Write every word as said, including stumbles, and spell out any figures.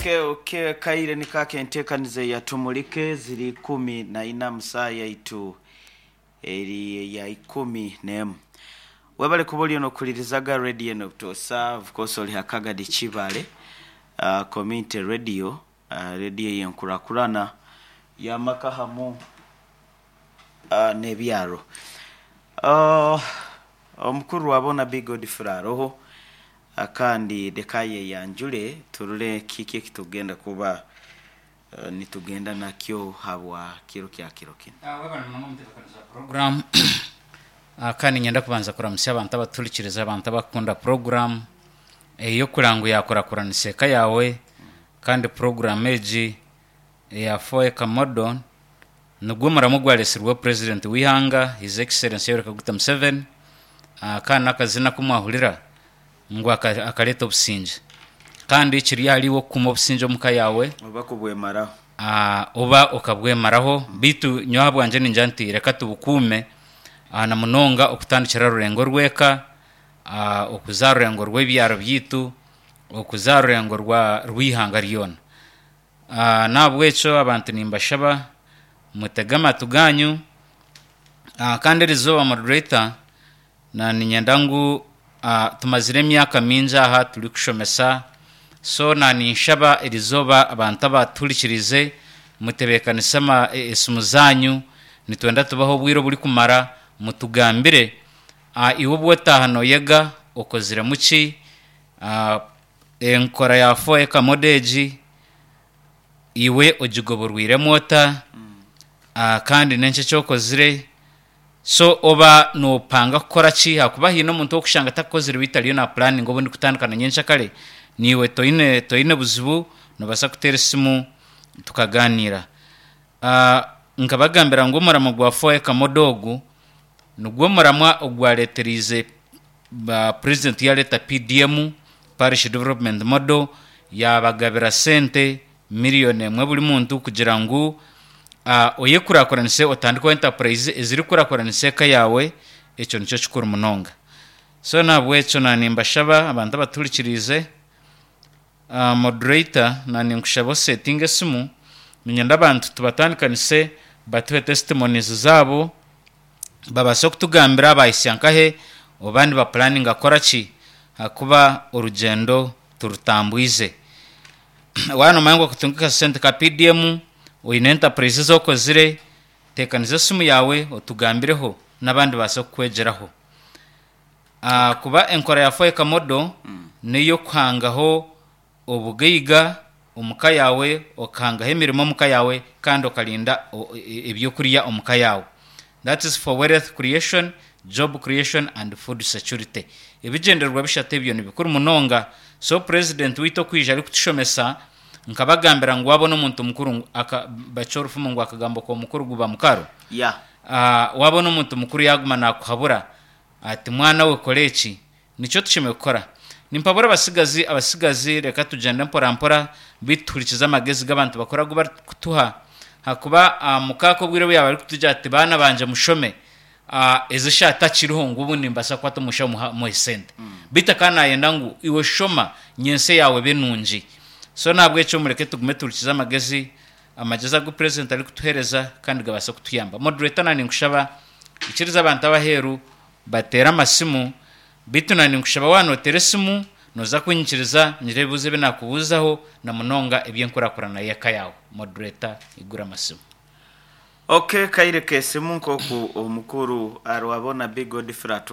Okay, okay, kaire nikake entekanize ya tumulike ziri kumi na ina musaya itu eri ya ikumi nemu webale kuboli ono kulirizaga radio no tosa of course oli hakaga di chibale uh, community radio uh, radio yenkurakurana ya makahamu uh, nebyaro uh, omukuru wabona Big God Furaroho akandi dekaye yanjule turule kiki kitugenda kuba uh, nitugenda nakyo habwa kiro kya kiro kino ah uh, wabana mumutekaniza program akani nyenda kubanza kuramsya abantu abatulikiriza abantu abakunda program eyo kurangu yakora kuraniseka yawe kandi program eji ya foe kamodon nugumara mugwalesirwa president wihanga his excellency Yoweri Kaguta Museveni akana akazina kumwahulira ngo akaleta obusinje kandi kiri haliwo kuma obusinje omuka yawe oba kubwemaraho ah oba okabwemaraho bitu nyohabwanje ninjanti reka tubukume ana munonga okutandikira rurengo rweka ah okuzara rurengo rwebyaro byitu okuzara rurengo rwa rwihanga ryona ah nabwecho abantu nimbashaba mutegama tuganyu ah kandi rizoba moderator na ninyandangu Uh, tumazire emyaka mingi aha tuli kushomesa so na ninshaba erizoba abantu abatulikirize mutebekanisa esimu zanyu nitwenda tubaho bwiro buri kumara mutugambire uh, iwo bwotahano yega okozire muki uh, enkora ya foe kamodeji iwe ojigoborwire mota uh, kandi nenche cyokozire so oba no panga kukora ki hakuba hino muntu okushanga takozire bitaliyo na planning obundi kutandikana nyensha kale niwe toine toine buzibu no basa kutera simu tukaganira ah uh, nkabagambira ngo muramo gwa foe kamodogu nugwo muramwa ogwaleterize ba president ya leta P D M parish development model ya bagabira sente miliyoni mwe buli muntu kugira ngo ah uh, oye kurakoranise otandiko enterprise eziri kurakoranise ka yawe echo nico chikuru munonga so nabwecho nani mbashaba abantu batulikirize uh, moderator nani nkushabo setting esimu minyanda abantu tubatandikanise batwe testimonies zabo babasha kutugambira bayisyankahe obandi ba planning akora ki akuba urugendo turutambwize wano mango kutungika sente ka P D M oine enterprise zokozire tekaniza simu yawe otugambireho nabandi basa kwegeraho ah kuba enkora ya foe kamodo mm. niyo kwangaho obugiga omuka yawe okanga hemirimo omuka yawe kandi okalinda ebyo kuriya omuka yawe that is for wealth creation, job creation and food security ebigenderwa bishate byo nibikuru munonga so president wito kwija ari kutushomesa nkabagambira ngo wabona umuntu mukuru aka bachorufu ngo akagambo ko mukuru guba mukaro yeah ah uh, wabona umuntu mukuru yaguma nakuhabura ati mwana we koleki nico tushime gukora nimpabura abasigazi abasigazi reka tugenda mpora mpora biturikiza amagezi gabantu bakora guba kutuha hakuba uh, mukako bwire yaba ari kutujya ati bana banje mushome uh, ezishata kiriho ngubu nimbasa kwato musha mu isende mm. bitakana yenda ngo iwe shoma nyense yawe benunji so nabwe cyo mureke tugume turikiza amagezi amageza go president ari kutuhereza kandi gabasa kutuyamba moderator nani ngushaba ikiriza abantu abaheru batera amasimu bitunani ngushaba wano teresimu noza kunyikiriza nyirebuze benakubuzaho na munonga ebyenkurakurana yaka yawo moderator igura amasimu okay kaire kesimu nko ku omukuru arwabona Big God Furaroho